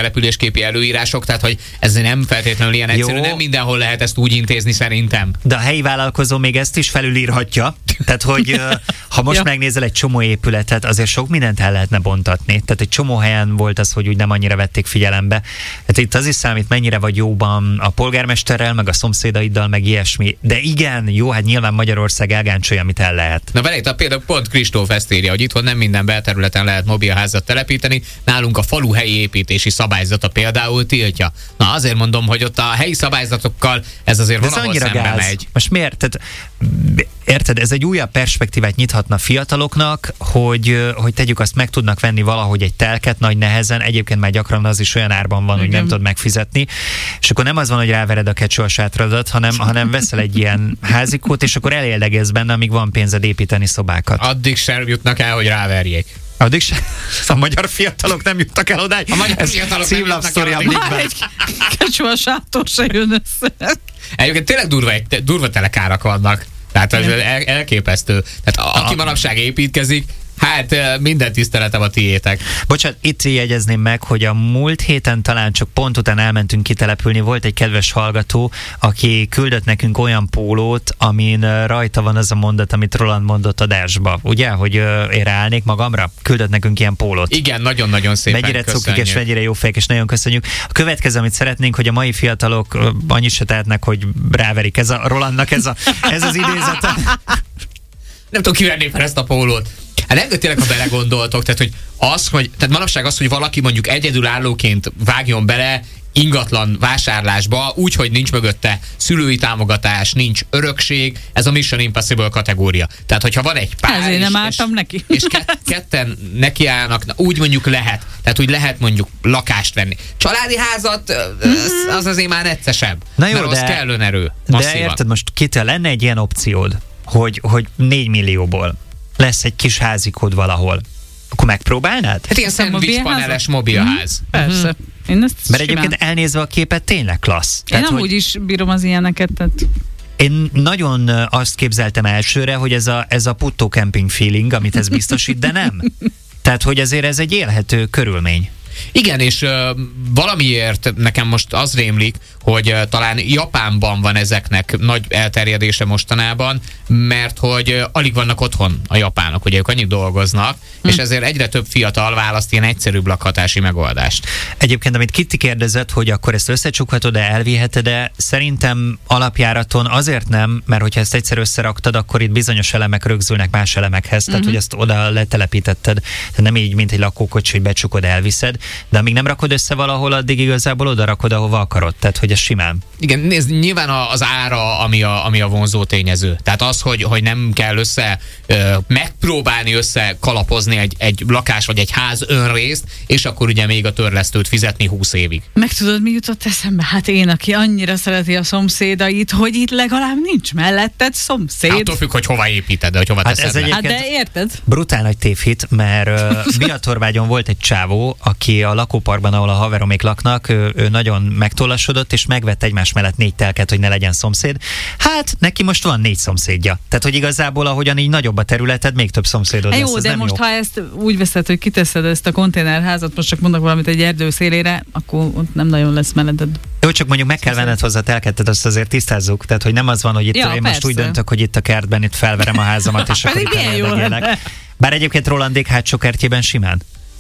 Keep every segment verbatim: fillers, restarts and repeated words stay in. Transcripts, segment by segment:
településképi előírások, tehát hogy ez nem feltétlenül ilyen egyszerű, nem mindenhol lehet ezt úgy intézni szerintem. De a helyi vállalkozó még ezt is felülírhatja. Tehát, hogy ha most ja. megnézel egy csomó épületet, azért sok mindent el lehetne bontatni. Tehát egy csomó helyen volt az, hogy úgy nem annyira vették figyelembe. Hát itt az is számít, mennyire vagy jóban a polgármesterrel, meg a szomszédaiddal, meg ilyesmi. De igen, jó, hát nyilván Magyarország elgáncsolja, amit el lehet. Na belét, a például pont Kristóf ezt írja, hogy itthon nem minden belterületen lehet mobilházat telepíteni, nálunk a falu helyi építési szabályzata például tiltja. Na azért mondom, hogy ott a helyi szabályzatokkal ez azért de valahol szembe gáz. megy. Most miért? Tehát, érted, ez egy újabb perspektívát nyithatna fiataloknak, hogy, hogy tegyük azt, meg tudnak venni valahogy egy telket nagy nehezen, egyébként már gyakran az is olyan árban van, igen. hogy nem tudod megfizetni, és akkor nem az van, hogy rávered a kecső a sátradat, hanem, hanem veszel egy ilyen házikót, és akkor eléldegélsz benne, amíg van pénzed építeni szobákat. Addig sem jutnak el, hogy ráverjék. Addig sem. A magyar fiatalok nem jutnak el odáig. A magyar fiatalok nem jutnak el odáig. Egy kecső a sátor se jön össze. Egyébként tényleg durva, durva telekárak vannak. Tehát ez el, elképesztő. Tehát aki manapság építkezik, hát minden tiszteletem a tiétek. Bocsánat, itt jegyezném meg, hogy a múlt héten talán csak pont után elmentünk kitelepülni, volt egy kedves hallgató, aki küldött nekünk olyan pólót, amin rajta van az a mondat, amit Roland mondott adásba. Ugye, hogy én ráállnék magamra? Küldött nekünk ilyen pólót. Igen, nagyon-nagyon szépen mennyire cukik és mennyire jó fejek, és nagyon köszönjük. A következő, amit szeretnénk, hogy a mai fiatalok annyit se tehetnek, hogy ráverik. Ez a Rolandnak ez, a, ez az idézete. Nem tudom, kivenni fel ezt a pólót. Hát nem tényleg, ha belegondoltok, tehát, hogy az, hogy, tehát manapság az, hogy valaki mondjuk egyedülállóként vágjon bele ingatlan vásárlásba, úgy, hogy nincs mögötte szülői támogatás, nincs örökség, ez a Mission Impossible kategória. Tehát, hogyha van egy pár, ezért nem és, álltam és, neki. és kett, ketten nekiállnak, na, úgy mondjuk lehet. Tehát, úgy lehet mondjuk lakást venni. Családi házat, az, az azért már neccesebb. Na jó, mert de, az kell önerő. De érted, most kitől lenne egy ilyen opciód, hogy, hogy négy millióból lesz egy kis házikód valahol, akkor megpróbálnád? Hát ilyen szendvics paneles mobilház. Mm, persze. Én ezt Mert egyébként elnézve a képet tényleg klassz. Én tehát, amúgy is bírom az ilyeneket. Tehát... Én nagyon azt képzeltem elsőre, hogy ez a, ez a puttó camping feeling, amit ez biztosít, de nem. Tehát, hogy azért ez egy élhető körülmény. Igen, és uh, valamiért nekem most az rémlik, hogy uh, talán Japánban van ezeknek nagy elterjedése mostanában, mert hogy uh, alig vannak otthon a japánok, ugye ők annyit dolgoznak, hm. és ezért egyre több fiatal választ ilyen egyszerűbb lakhatási megoldást. Egyébként, amit Kitty kérdezett, hogy akkor ezt összecsukhatod-e, elviheted-e, szerintem alapjáraton azért nem, mert hogyha ezt egyszer összeraktad, akkor itt bizonyos elemek rögzülnek más elemekhez, tehát mm-hmm. hogy ezt oda letelepítetted, tehát nem így, mint egy lakókocsi, hogy becsukod, elviszed, de amíg nem rakod össze valahol, addig igazából oda rakod, ahova akarod, tehát hogy ez simán. Igen, nézd, nyilván az ára, ami a, ami a vonzó tényező. Tehát az, hogy, hogy nem kell össze ö, megpróbálni összekalapozni egy, egy lakás vagy egy ház önrészt, és akkor ugye még a törlesztőt fizetni húsz évig. Meg tudod, mi jutott eszembe? Hát én, aki annyira szereti a szomszédait, hogy itt legalább nincs melletted szomszéd. Hát attól függ, hogy hova építed, de hogy hova hát teszed. Hát de érted? Brutál nagy tévhit, mert uh, Biatorvágyon volt egy csávó, aki a lakóparkban, ahol a haveromék laknak, ő, ő nagyon megtollasodott, és megvett egymás mellett négy telket, hogy ne legyen szomszéd. Hát neki most van négy szomszédja. Tehát, hogy igazából, ahogyan így nagyobb a területed, még több szomszédod lesz. Jó, ez de nem most jó. Ha ezt úgy veszed, hogy kiteszed ezt a konténerházat, most csak mondok valamit egy erdő szélére, akkor ott nem nagyon lesz melletted. Jó, csak mondjuk meg kell venned hozzá telket, azt azért tisztázzuk. Tehát, hogy nem az van, hogy itt ja, én persze. most úgy döntök, hogy itt a kertben itt felverem a házamat, és akkor itt elérdegélek. Bár egyébként Rolandék hátsó kertjében simán.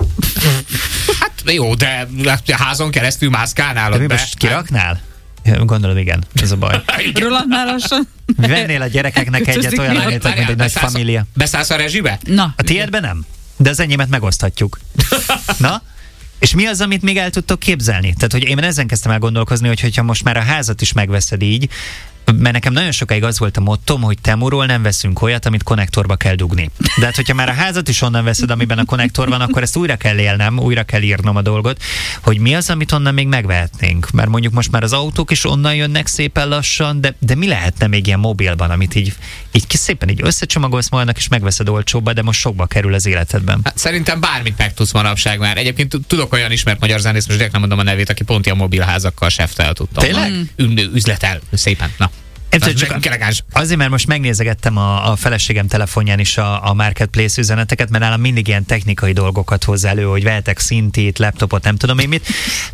Hát jó, de a házon keresztül mászkálnál de ott mi be. most kiraknál? Gondolom, igen, ez a baj. Roland már lassan. Vennél a gyerekeknek egyet olyan emléket, mint egy nagy família. Beszállsz a rezsibe? Na. A tiédben nem? De az enyémet megoszthatjuk. Na? És mi az, amit még el tudtok képzelni? Tehát, hogy én ezen kezdtem el gondolkozni, hogy hogyha most már a házat is megveszed így, mert nekem nagyon sokáig az volt a mottom, hogy Temuról nem veszünk olyat, amit konnektorba kell dugni. De hát, hogyha már a házat is onnan veszed, amiben a konnektor van, akkor ezt újra kell élnem, újra kell írnom a dolgot, hogy mi az, amit onnan még megvehetnénk. Mert mondjuk most már az autók is onnan jönnek szépen lassan, de, de mi lehetne még ilyen mobilban, amit így, így szépen így összecsomagolsz magadnak, és megveszed olcsóbba, de most sokba kerül az életedben. Hát szerintem bármit megtudsz manapság már. Egyébként tudok olyan ismert magyar zenész, most direkt nem mondom a nevét, aki pont ilyen mobilházakkal seftel tudtam. Tényleg? Mm. Üzletel szépen. Na. Csak azért, mert most megnézegettem a, a feleségem telefonján is a, a Marketplace üzeneteket, mert nálam mindig ilyen technikai dolgokat hoz elő, hogy vehetek szintét, laptopot, nem tudom én mit.